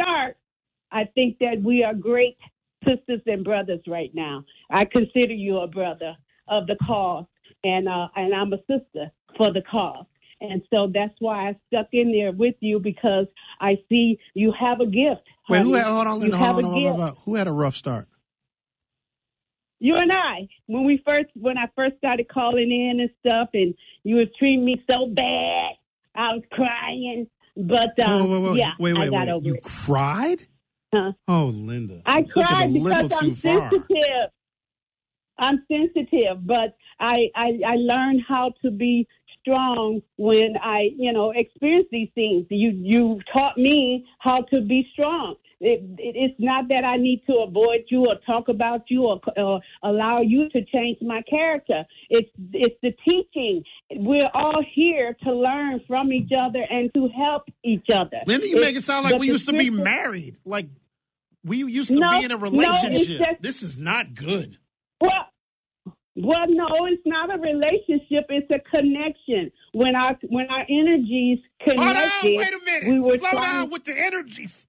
start, I think that we are great sisters and brothers right now. I consider you a brother of the cause, and I'm a sister for the cause. And so that's why I stuck in there with you, because I see you have a gift. Wait, honey. hold on, Linda, hold on. Who had a rough start? You and I, when I first started calling in and stuff, and you was treating me so bad, I was crying. But wait, I got over you it. Cried? Huh? Oh, Linda, I cried because I'm far. sensitive. I'm sensitive, but I learned how to be strong when I, experience these things. You taught me how to be strong. It's not that I need to avoid you or talk about you or allow you to change my character. It's the teaching. We're all here to learn from each other and to help each other. Linda, you make it sound like we used to be married. Like we used to be in a relationship. No, this is not good. Well, no, it's not a relationship. It's a connection. When our energies connected. Hold on, wait a minute. Slow down with the energies.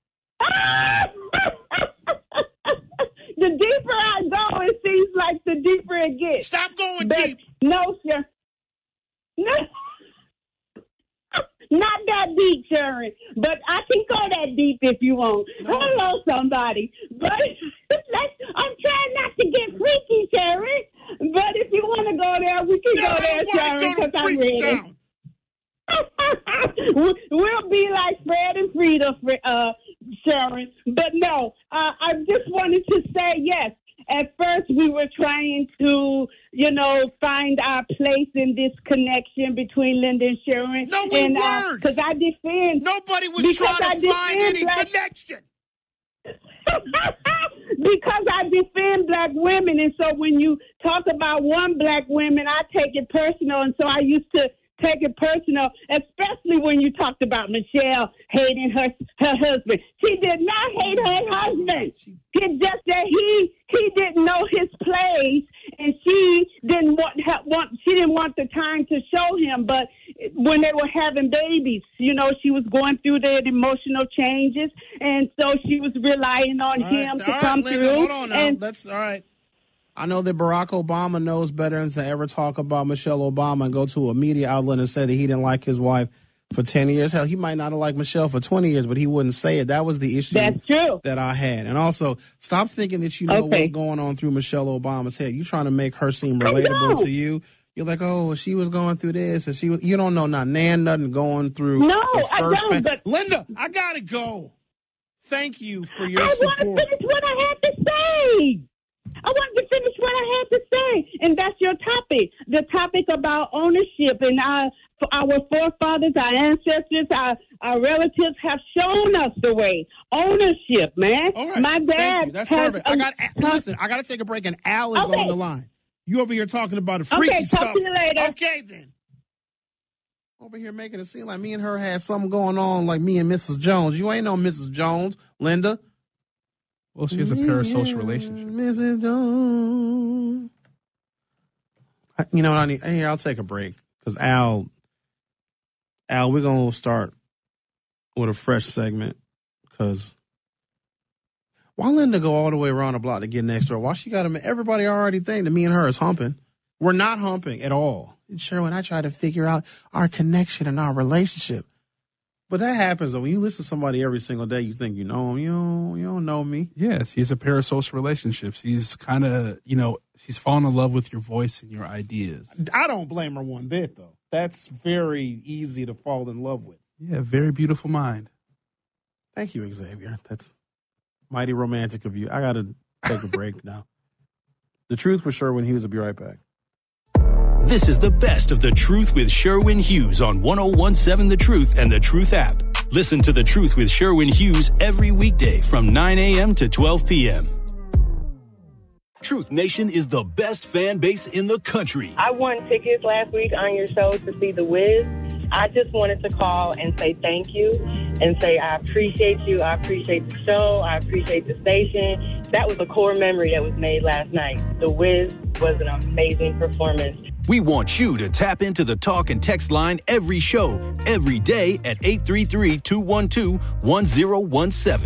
The deeper I go, it seems like the deeper it gets. Stop going deep. No, sir. No. Not that deep, Sharon. But I can go that deep if you want. No. Hello, somebody. But I'm trying not to get freaky, Sharon. But if you want to go there, we can go there, Sharon, because I'm ready. We'll be like Fred and Frida, Sharon. But no, I just wanted to say yes. At first, we were trying to, find our place in this connection between Linda and Sharon. No, we weren't. Because I defend. Nobody was trying to find any connection. Because I defend black women, and so when you talk about one black woman, I take it personal, and so I used to take it personal, especially when you talked about Michelle hating her husband. She did not hate her husband. It's just that he didn't know his place, and she didn't want the time to show him. But when they were having babies, she was going through the emotional changes, and so she was relying on him to come through. Hold on now. That's all right. I know that Barack Obama knows better than to ever talk about Michelle Obama and go to a media outlet and say that he didn't like his wife for 10 years. Hell, he might not have liked Michelle for 20 years, but he wouldn't say it. That was the issue. That's true. That I had. And also, stop thinking that you know what's going on through Michelle Obama's head. You're trying to make her seem relatable to you. You're like, oh, she was going through this, and you don't know nothing going through. No, I don't. But Linda, I gotta go. Thank you for your support. I want to finish what I had to say. I wanted to finish what I had to say, and that's your topic, the topic about ownership. And our forefathers, our ancestors, our relatives have shown us the way. Ownership, man. All right. My dad That's perfect. Listen, I got to take a break, and Al is on the line. You over here talking about the freaky stuff. Talk to you later. Okay, then. Over here making it seem like me and her had something going on like me and Mrs. Jones. You ain't no Mrs. Jones, Linda. Well, she has a parasocial relationship. Mrs. Jones. You know what I need? Here, I'll take a break. Because Al, we're going to start with a fresh segment. Because why Linda go all the way around the block to get next door? Why she got him? Everybody already think that me and her is humping. We're not humping at all. Sure, when I try to figure out our connection and our relationship. But that happens when you listen to somebody every single day. You think you know them. You don't know me. Yes, he's a parasocial relationship. She's kind of, she's fallen in love with your voice and your ideas. I don't blame her one bit, though. That's very easy to fall in love with. Yeah, very beautiful mind. Thank you, Xavier. That's mighty romantic of you. I got to take a break now. The Truth with Sherwin Hughes will be right back. This is the best of The Truth with Sherwin Hughes on 101.7 The Truth and The Truth app. Listen to The Truth with Sherwin Hughes every weekday from 9 a.m. to 12 p.m. Truth Nation is the best fan base in the country. I won tickets last week on your show to see The Wiz. I just wanted to call and say thank you and say I appreciate you. I appreciate the show. I appreciate the station. That was a core memory that was made last night. The Wiz was an amazing performance. We want you to tap into the talk and text line every show, every day at 833-212-1017.